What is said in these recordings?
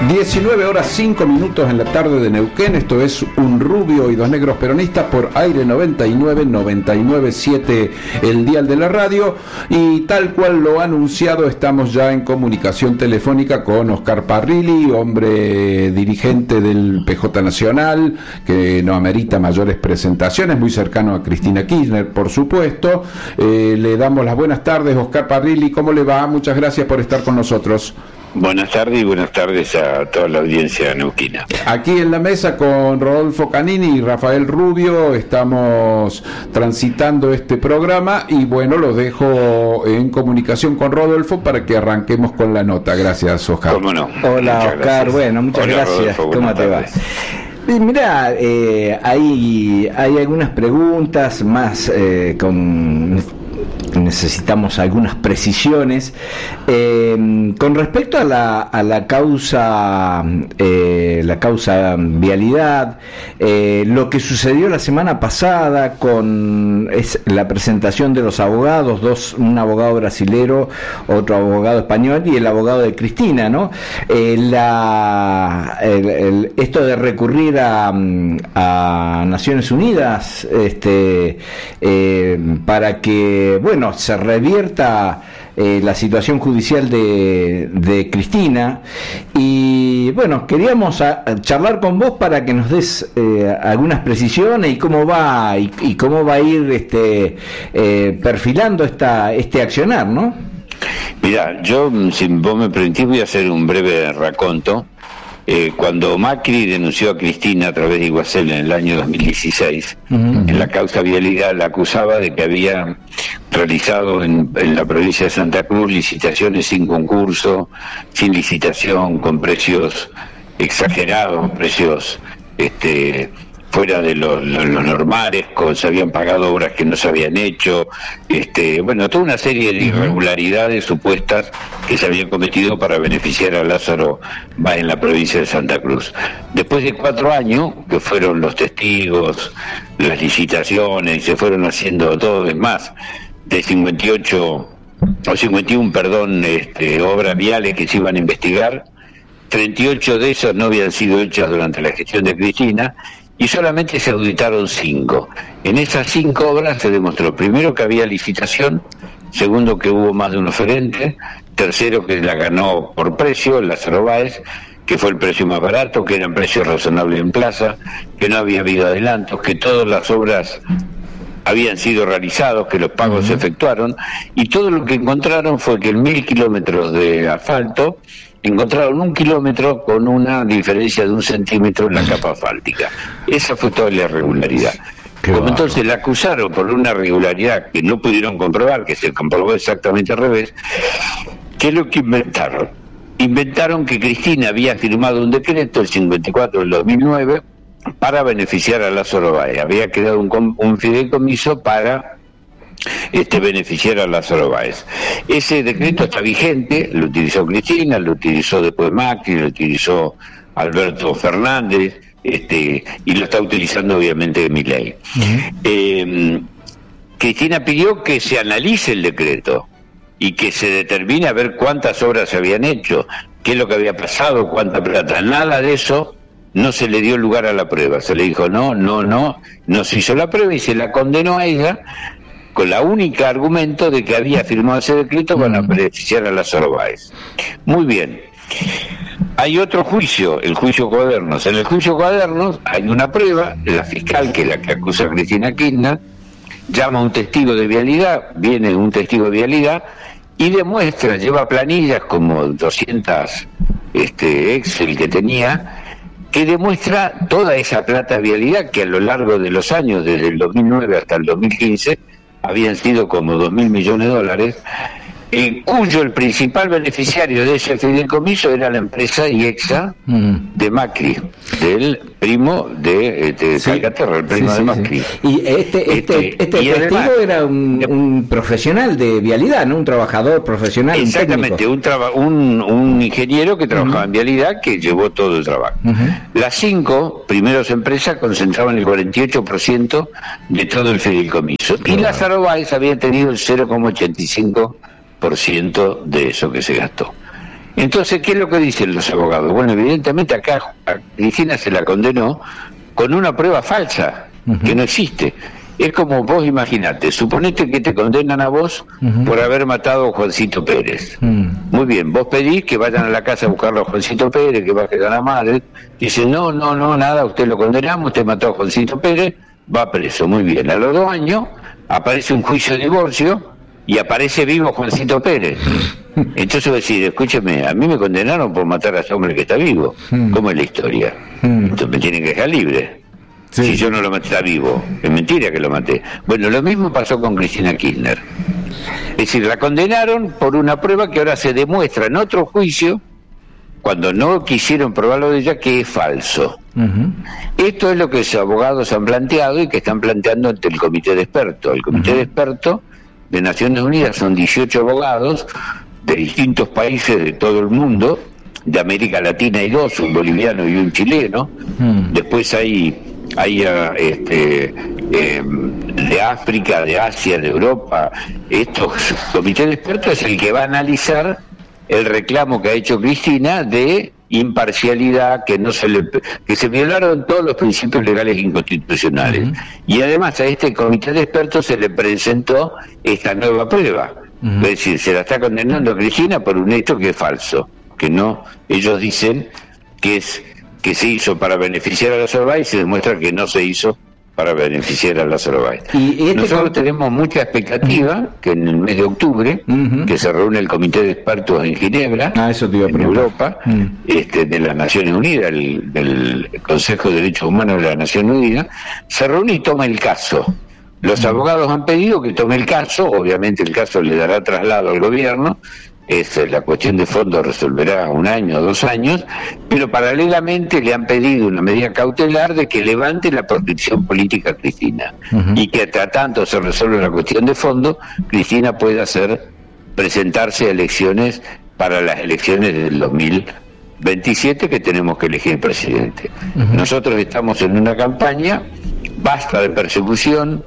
19 horas 5 minutos en la tarde de Neuquén. Esto es Un Rubio y Dos Negros Peronistas por Aire 99.7, el dial de la radio. Y tal cual lo ha anunciado, estamos ya en comunicación telefónica con Oscar Parrilli, hombre dirigente del PJ Nacional, que no amerita mayores presentaciones, muy cercano a Cristina Kirchner, por supuesto. Le damos las buenas tardes, Oscar Parrilli. ¿Cómo le va? Muchas gracias por estar con nosotros. Buenas tardes y buenas tardes a toda la audiencia neuquina. Aquí en la mesa con Rodolfo Canini y Rafael Rubio estamos transitando este programa y bueno, los dejo en comunicación con Rodolfo para que arranquemos con la nota. Gracias, Oscar. ¿Cómo no? Hola, Oscar. Gracias. Bueno, muchas gracias. Rodolfo, ¿Cómo te va? Mirá, hay algunas preguntas más necesitamos algunas precisiones con respecto a la causa vialidad, lo que sucedió la semana pasada con la presentación de los abogados, un abogado brasilero, otro abogado español y el abogado de Cristina, ¿no? Esto de recurrir a Naciones Unidas para que, bueno, se revierta la situación judicial de Cristina. Y bueno, queríamos charlar con vos para que nos des algunas precisiones y cómo va a ir perfilando este accionar, ¿no? Mirá, yo, si vos me permitís, voy a hacer un breve raconto. Cuando Macri denunció a Cristina a través de Iguacel en el año 2016, en la causa vialidad, la acusaba de que había realizado en la provincia de Santa Cruz licitaciones sin concurso, sin licitación, con precios exagerados, precios fuera de los normales, se habían pagado obras que no se habían hecho, bueno, toda una serie de irregularidades supuestas que se habían cometido para beneficiar a Lázaro Báez en la provincia de Santa Cruz. Después de 4 años, que fueron los testigos, las licitaciones, y se fueron haciendo todo, es más, de 51 obras viales que se iban a investigar, 38 de esas no habían sido hechas durante la gestión de Cristina, y solamente se auditaron 5. En esas 5 obras se demostró, primero, que había licitación, segundo, que hubo más de un oferente, tercero, que la ganó por precio Lázaro Báez, que fue el precio más barato, que eran precios razonables en plaza, que no había habido adelantos, que todas las obras habían sido realizados, que los pagos se efectuaron, y todo lo que encontraron fue que en 1000 kilómetros de asfalto encontraron 1 kilómetro con una diferencia de 1 centímetro en la capa asfáltica. Esa fue toda la irregularidad. Como entonces la acusaron por una irregularidad que no pudieron comprobar, que se comprobó exactamente al revés, ¿qué es lo que inventaron? Inventaron que Cristina había firmado un decreto, el 54 del 2009, para beneficiar a Lázaro Báez. Había quedado un fideicomiso para beneficiar a Lázaro Báez. Ese decreto está vigente, lo utilizó Cristina, lo utilizó después Macri, lo utilizó Alberto Fernández, y lo está utilizando obviamente Milei. Cristina pidió que se analice el decreto y que se determine a ver cuántas obras se habían hecho, qué es lo que había pasado, cuánta plata. Nada de eso. No se le dio lugar a la prueba, se le dijo no se hizo la prueba y se la condenó a ella con la única argumento de que había firmado ese decreto para beneficiar a Lázaro Báez. Muy bien. Hay otro juicio, el juicio Cuadernos. En el juicio Cuadernos hay una prueba, la fiscal, que es la que acusa a Cristina Kirchner, llama a un testigo de vialidad, viene un testigo de vialidad y demuestra, lleva planillas como 200 Excel que tenía, que demuestra toda esa plata de vialidad que a lo largo de los años, desde el 2009 hasta el 2015, habían sido como 2.000 millones de dólares, cuyo el principal beneficiario de ese fideicomiso era la empresa IEXA de Macri, del primo de Calcaterra, el primo de Macri. Sí. Y este testigo además, era un profesional de vialidad, ¿no? Un trabajador profesional. Exactamente, un ingeniero que trabajaba en vialidad, que llevó todo el trabajo. Las 5 primeras empresas concentraban el 48% de todo el fideicomiso. Y Lázaro Báez había tenido el 0,85% de eso que se gastó. Entonces, ¿qué es lo que dicen los abogados? Bueno, evidentemente acá a Cristina se la condenó con una prueba falsa, que no existe. Es como vos imaginate, suponete que te condenan a vos por haber matado a Juancito Pérez. Muy bien, vos pedís que vayan a la casa a buscarlo a Juancito Pérez, que bajen a la madre. Dicen, no, nada, usted lo condenamos, usted mató a Juancito Pérez, va preso. Muy bien, a los 2 años aparece un juicio de divorcio y aparece vivo Juancito Pérez. Entonces voy a decir, escúcheme, a mí me condenaron por matar a ese hombre que está vivo. ¿Cómo es la historia? Entonces me tienen que dejar libre. Sí. Si yo no lo maté, está vivo. Es mentira que lo maté. Bueno, lo mismo pasó con Cristina Kirchner. Es decir, la condenaron por una prueba que ahora se demuestra en otro juicio, cuando no quisieron probarlo de ella, que es falso. Esto es lo que los abogados han planteado y que están planteando ante el comité de expertos. El comité de expertos de Naciones Unidas son 18 abogados de distintos países de todo el mundo. De América Latina hay 2, un boliviano y un chileno. Después hay de África, de Asia, de Europa. Estos comités de expertos es el que va a analizar el reclamo que ha hecho Cristina de imparcialidad, que se violaron todos los principios legales inconstitucionales. Y además a este comité de expertos se le presentó esta nueva prueba. Es decir, se la está condenando a Cristina por un hecho que es falso, que no, ellos dicen que se hizo para beneficiar a Lázaro Báez y se demuestra que no se hizo para beneficiar a Lázaro Báez. Nosotros tenemos mucha expectativa que en el mes de octubre, que se reúne el comité de expertos en Ginebra, en Europa, de las Naciones Unidas, del Consejo de Derechos Humanos de las Naciones Unidas, se reúne y toma el caso. Los abogados han pedido que tome el caso, obviamente el caso le dará traslado al gobierno, la cuestión de fondo resolverá 1 año o 2 años, pero paralelamente le han pedido una medida cautelar de que levante la protección política a Cristina y que hasta tanto se resuelve la cuestión de fondo, Cristina pueda presentarse a elecciones para las elecciones del 2027 que tenemos que elegir presidente. Nosotros estamos en una campaña, basta de persecución,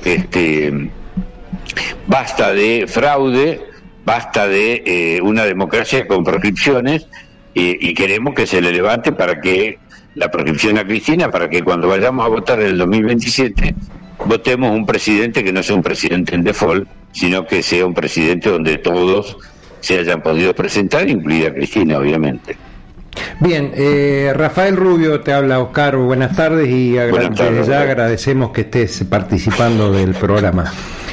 basta de fraude, basta de una democracia con proscripciones y queremos que se le levante para que la proscripción a Cristina, para que cuando vayamos a votar en el 2027 votemos un presidente que no sea un presidente en default, sino que sea un presidente donde todos se hayan podido presentar, incluida Cristina, obviamente. Bien, Rafael Rubio te habla, Oscar, buenas tardes y desde ya agradecemos que estés participando del programa.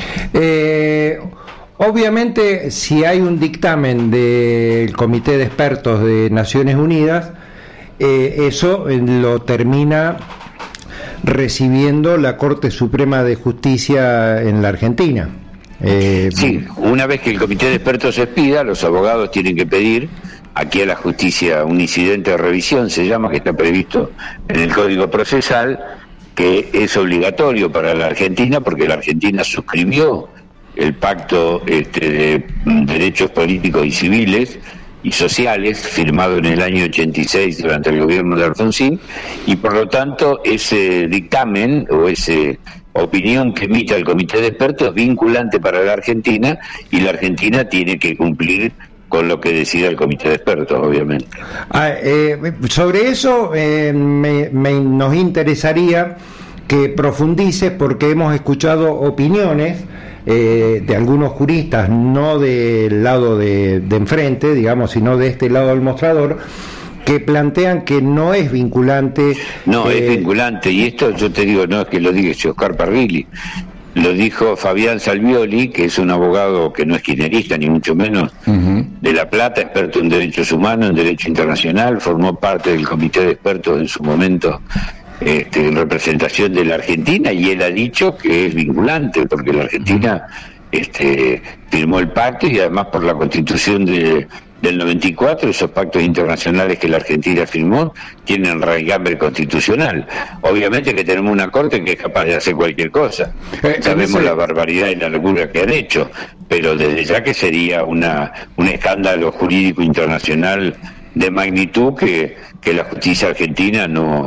Obviamente, si hay un dictamen del Comité de Expertos de Naciones Unidas, eso lo termina recibiendo la Corte Suprema de Justicia en la Argentina. Sí, una vez que el Comité de Expertos se expida, los abogados tienen que pedir aquí a la justicia un incidente de revisión, se llama, que está previsto en el Código Procesal, que es obligatorio para la Argentina porque la Argentina suscribió el Pacto de Derechos Políticos y Civiles y Sociales, firmado en el año 86 durante el gobierno de Alfonsín, y por lo tanto ese dictamen o esa opinión que emita el Comité de Expertos es vinculante para la Argentina y la Argentina tiene que cumplir con lo que decida el Comité de Expertos, obviamente. Sobre eso nos interesaría que profundices, porque hemos escuchado opiniones de algunos juristas, no del lado de enfrente, digamos, sino de este lado del mostrador, que plantean que no es vinculante. No, es vinculante, y esto yo te digo, no es que lo diga Oscar Parrilli, lo dijo Fabián Salvioli, que es un abogado que no es kirchnerista, ni mucho menos, de La Plata, experto en derechos humanos, en derecho internacional, formó parte del comité de expertos en su momento en representación de la Argentina, y él ha dicho que es vinculante, porque la Argentina firmó el pacto y además por la Constitución del 94, esos pactos internacionales que la Argentina firmó tienen raigambre constitucional. Obviamente que tenemos una corte que es capaz de hacer cualquier cosa. Sabemos la barbaridad y la locura que han hecho, pero desde ya que sería un escándalo jurídico internacional de magnitud que la justicia argentina no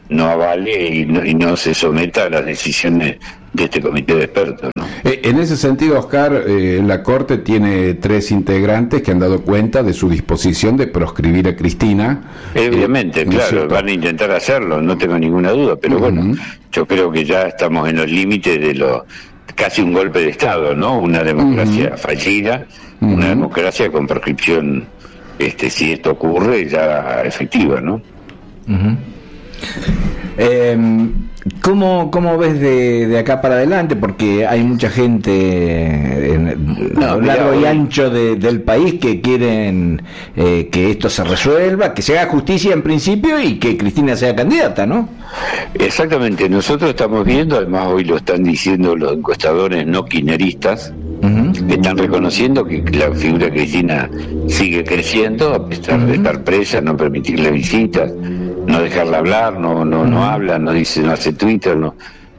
no avale y no se someta a las decisiones de este comité de expertos, ¿no? En ese sentido, Oscar, la Corte tiene 3 integrantes que han dado cuenta de su disposición de proscribir a Cristina. Obviamente, claro, van a intentar hacerlo, no tengo ninguna duda, pero bueno, yo creo que ya estamos en los límites de casi un golpe de Estado, ¿no? Una democracia fallida, una democracia con proscripción, si esto ocurre, ya efectiva, ¿no? ¿Cómo ves de acá para adelante? Porque hay mucha gente a lo largo y ancho del país que quieren que esto se resuelva, que se haga justicia en principio y que Cristina sea candidata, ¿no? Exactamente, nosotros estamos viendo, además hoy lo están diciendo los encuestadores no kirchneristas, que están reconociendo que la figura de Cristina sigue creciendo a pesar de estar presa, no permitirle visitas, no dejarla hablar, no habla, no dice, no hace Twitter, no,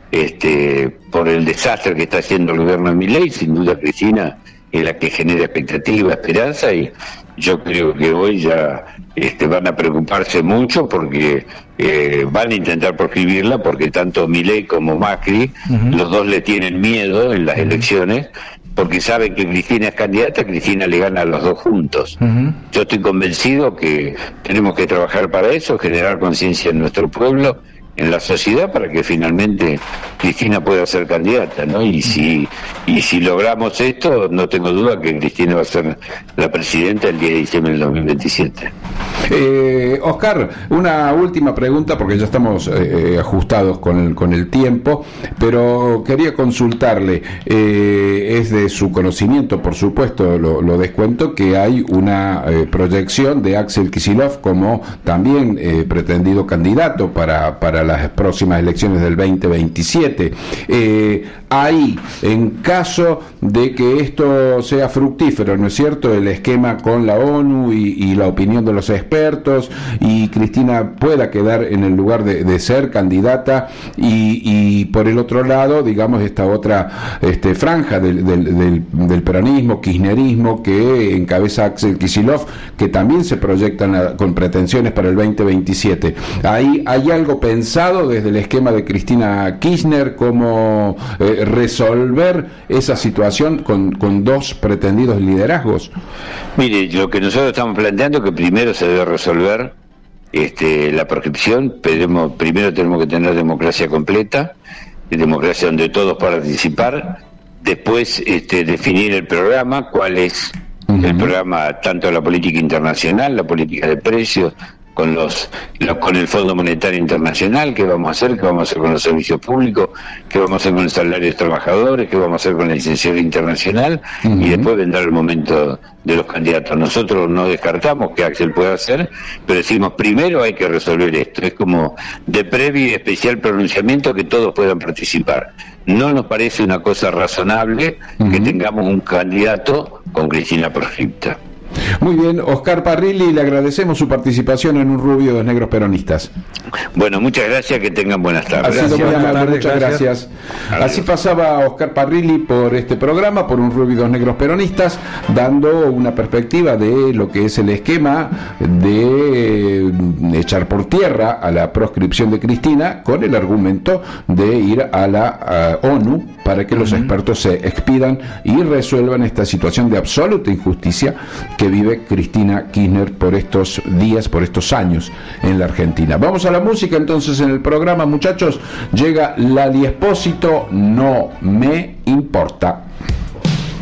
por el desastre que está haciendo el gobierno de Milei. Sin duda Cristina es la que genera expectativa, esperanza, y yo creo que hoy ya van a preocuparse mucho porque van a intentar proscribirla, porque tanto Milei como Macri, los dos le tienen miedo en las elecciones, porque saben que Cristina es candidata, Cristina le gana a los dos juntos. Yo estoy convencido que tenemos que trabajar para eso, generar conciencia en nuestro pueblo, en la sociedad, para que finalmente Cristina pueda ser candidata, ¿no? Y si logramos esto, no tengo duda que Cristina va a ser la presidenta el 10 de diciembre del 2027. Oscar, una última pregunta, porque ya estamos ajustados con el tiempo, pero quería consultarle, es de su conocimiento, por supuesto, lo descuento, que hay una proyección de Axel Kicillof como también pretendido candidato para las próximas elecciones del 2027. Ahí, en caso de que esto sea fructífero, ¿no es cierto?, el esquema con la ONU y la opinión de los expertos, y Cristina pueda quedar en el lugar de ser candidata, y por el otro lado, digamos, esta otra franja del peronismo, kirchnerismo, que encabeza Axel Kicillof, que también se proyectan con pretensiones para el 2027. Ahí hay algo pensado desde el esquema de Cristina Kirchner, cómo resolver esa situación con dos pretendidos liderazgos. Mire, lo que nosotros estamos planteando es que primero se debe resolver la proscripción. Primero tenemos que tener democracia completa, democracia donde todos participar. Después definir el programa, cuál es el programa, tanto la política internacional, la política de precios, con el Fondo Monetario Internacional, qué vamos a hacer con los servicios públicos, qué vamos a hacer con el salario de los trabajadores, qué vamos a hacer con la licenciatura internacional, y después vendrá el momento de los candidatos. Nosotros no descartamos que Axel pueda hacer, pero decimos primero hay que resolver esto, es como de previo y especial pronunciamiento, que todos puedan participar. No nos parece una cosa razonable que tengamos un candidato con Cristina proscripta. Muy bien, Oscar Parrilli, le agradecemos su participación en Un Rubio de Negros Peronistas. Bueno, muchas gracias, que tengan buenas tardes. Ha sido muy amable, muchas gracias. Así pasaba Oscar Parrilli por este programa, por Un Rubio y Dos Negros Peronistas, dando una perspectiva de lo que es el esquema de echar por tierra a la proscripción de Cristina, con el argumento de ir a la ONU para que los expertos se expidan y resuelvan esta situación de absoluta injusticia que vive Cristina Kirchner por estos días, por estos años en la Argentina. Vamos a la música entonces en el programa, muchachos. Llega Lali Espósito, No Me Importa.